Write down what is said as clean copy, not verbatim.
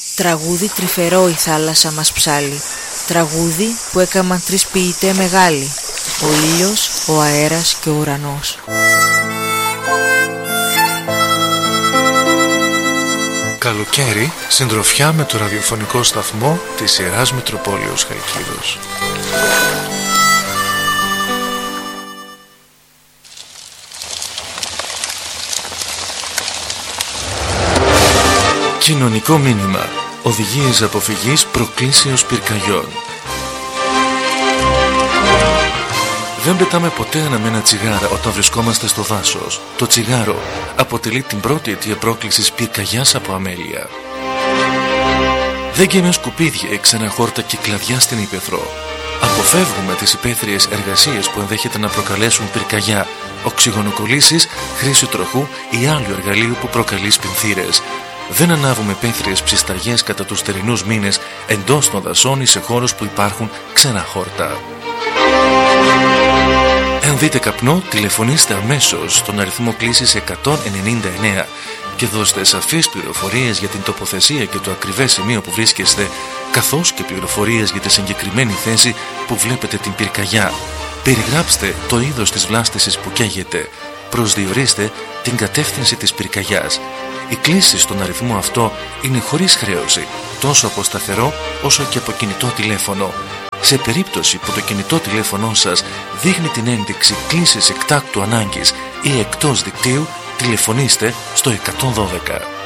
Τραγούδι τρυφερό η θάλασσα μας ψάλει, τραγούδι που έκαμαν τρεις ποιητέ μεγάλοι, ο ήλιος, ο αέρας και ο ουρανός. Καλοκαίρι, συντροφιά με το ραδιοφωνικό σταθμό της Ιεράς Μητροπόλεως Χαλκίδος. Κοινωνικό μήνυμα. Οδηγίες αποφυγής προκλήσεως πυρκαγιών. Δεν πετάμε ποτέ αναμένα τσιγάρα όταν βρισκόμαστε στο δάσος. Το τσιγάρο αποτελεί την πρώτη αιτία πρόκλησης πυρκαγιάς από αμέλεια. Δεν καίμε σκουπίδια, ξένα χόρτα και κλαδιά στην ύπαιθρο. Αποφεύγουμε τις υπαίθριες εργασίες που ενδέχεται να προκαλέσουν πυρκαγιά, οξυγονοκολλήσεις, χρήση τροχού ή άλλου εργαλείου που προκαλεί σπινθήρες. Δεν ανάβουμε υπαίθριες ψισταριές κατά τους θερινούς μήνες εντός των δασών ή σε χώρους που υπάρχουν ξένα χόρτα. Αν δείτε καπνό, τηλεφωνήστε αμέσως στον αριθμό κλήσης 199 και δώστε σαφείς πληροφορίες για την τοποθεσία και το ακριβές σημείο που βρίσκεστε, καθώς και πληροφορίες για τη συγκεκριμένη θέση που βλέπετε την πυρκαγιά. Περιγράψτε το είδος της βλάστησης που καίγεται. Προσδιορίστε την κατεύθυνση της πυρκαγιάς. Η κλήση στον αριθμό αυτό είναι χωρίς χρέωση, τόσο από σταθερό όσο και από κινητό τηλέφωνο. Σε περίπτωση που το κινητό τηλέφωνο σας δείχνει την ένδειξη κλήσης εκτάκτου ανάγκης ή εκτός δικτύου, τηλεφωνήστε στο 112.